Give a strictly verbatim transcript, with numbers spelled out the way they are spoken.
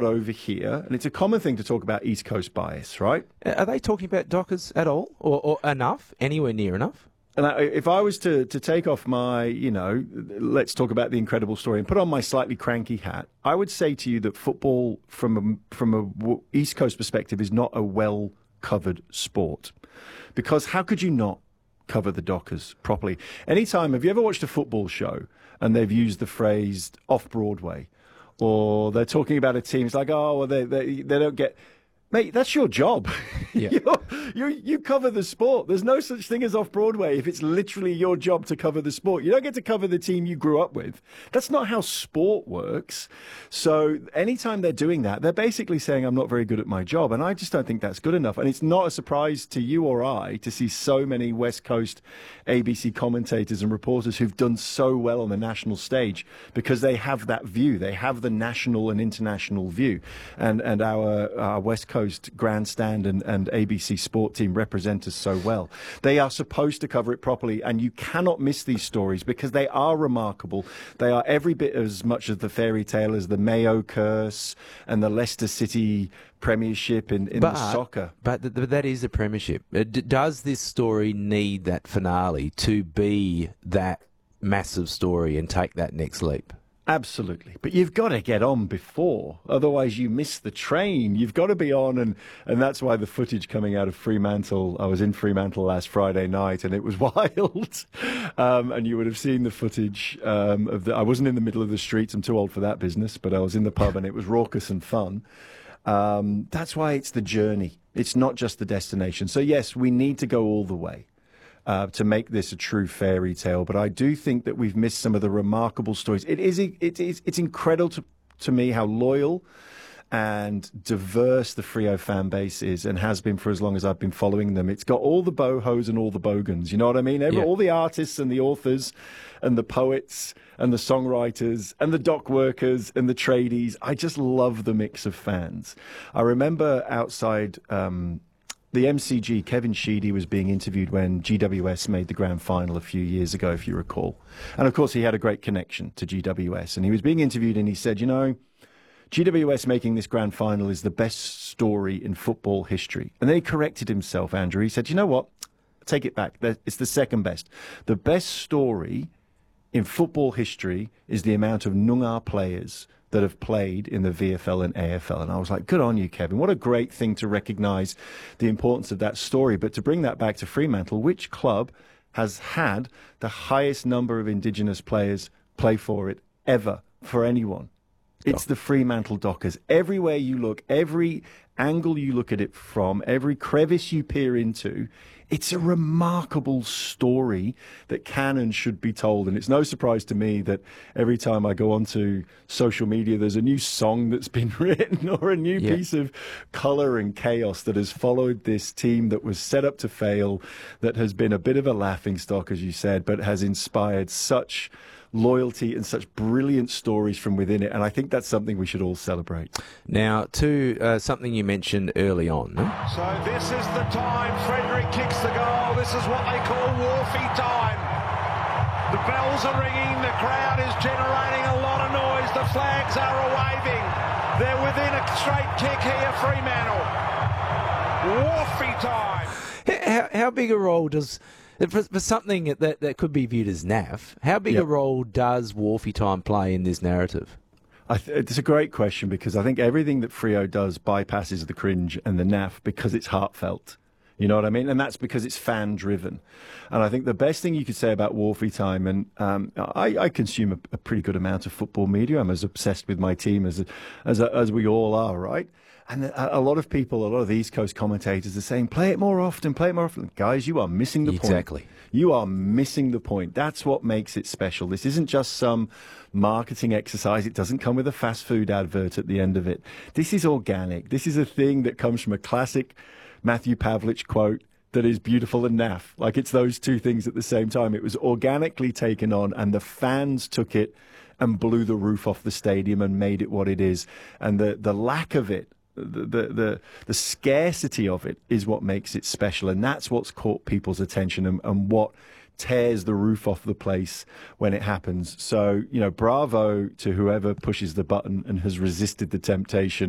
over here, and it's a common thing to talk about East Coast bias, right? Are they talking about Dockers at all, or, or enough, anywhere near enough? And I, if I was to, to take off my, you know, let's talk about the incredible story and put on my slightly cranky hat, I would say to you that football from a, from a East Coast perspective is not a well-covered sport. Because how could you not cover the Dockers properly? Anytime, have you ever watched a football show and they've used the phrase off-Broadway? Or they're talking about a team, it's like, oh, well, they, they, they don't get... Mate, that's your job. Yeah. you you cover the sport. There's no such thing as off-Broadway if it's literally your job to cover the sport. You don't get to cover the team you grew up with. That's not how sport works. So anytime they're doing that, they're basically saying, I'm not very good at my job. And I just don't think that's good enough. And it's not a surprise to you or I to see so many West Coast A B C commentators and reporters who've done so well on the national stage because they have that view. They have the national and international view. And, and our, our West Coast grandstand and, and A B C Sport team represent us so well. They are supposed to cover it properly, and you cannot miss these stories because they are remarkable. They are every bit as much of the fairy tale as the Mayo curse and the Leicester City premiership in, in but, the soccer. But th- th- that is a premiership. Uh, d- does this story need that finale to be that massive story and take that next leap? Absolutely. But you've got to get on before. Otherwise, you miss the train. You've got to be on. And, and that's why the footage coming out of Fremantle, I was in Fremantle last Friday night and it was wild. um, and you would have seen the footage um, of the, I wasn't in the middle of the streets. I'm too old for that business, but I was in the pub and it was raucous and fun. Um, that's why it's the journey. It's not just the destination. So yes, we need to go all the way. Uh, to make this a true fairy tale, but I do think that we've missed some of the remarkable stories. It is, it is, it's incredible to, to me how loyal and diverse the Freo fan base is and has been for as long as I've been following them. It's got all the bohos and all the bogans, you know what I mean? Every, yeah. All the artists and the authors and the poets and the songwriters and the dock workers and the tradies. I just love the mix of fans. I remember outside... Um, The M C G, Kevin Sheedy, was being interviewed when G W S made the grand final a few years ago, if you recall. And, of course, he had a great connection to G W S. And he was being interviewed and he said, you know, G W S making this grand final is the best story in football history. And then he corrected himself, Andrew. He said, you know what? Take it back. It's the second best. The best story in football history is the amount of Noongar players that have played in the V F L and A F L. And I was like, good on you, Kevin. What a great thing to recognise the importance of that story. But to bring that back to Fremantle, which club has had the highest number of Indigenous players play for it ever, for anyone? It's the Fremantle Dockers. Everywhere you look, every angle you look at it from, every crevice you peer into, it's a remarkable story that can and should be told. And it's no surprise to me that every time I go onto social media, there's a new song that's been written or a new yeah. piece of colour and chaos that has followed this team that was set up to fail, that has been a bit of a laughingstock, as you said, but has inspired such loyalty and such brilliant stories from within it. And I think that's something we should all celebrate. Now, to uh, something you mentioned early on. So this is the time. Frederick kicks the goal. This is what they call Wharfie time. The bells are ringing. The crowd is generating a lot of noise. The flags are waving. They're within a straight kick here, Fremantle. Wharfie time. How, how big a role does... For, for something that, that could be viewed as naff, how big yep. a role does Wharfie time play in this narrative? I th- it's a great question because I think everything that Freo does bypasses the cringe and the naff because it's heartfelt. You know what I mean? And that's because it's fan-driven. And I think the best thing you could say about Wharfie time, and um, I, I consume a, a pretty good amount of football media. I'm as obsessed with my team as as as we all are, right? And a, a lot of people, a lot of the East Coast commentators are saying, play it more often, play it more often. Guys, you are missing the exactly. point. Exactly. You are missing the point. That's what makes it special. This isn't just some marketing exercise. It doesn't come with a fast food advert at the end of it. This is organic. This is a thing that comes from a classic Matthew Pavlich quote that is beautiful and naff. Like, it's those two things at the same time. It was organically taken on, and the fans took it and blew the roof off the stadium and made it what it is. And the, the lack of it, the, the, the, the scarcity of it is what makes it special. And that's what's caught people's attention and, and what tears the roof off the place when it happens. So, you know, bravo to whoever pushes the button and has resisted the temptation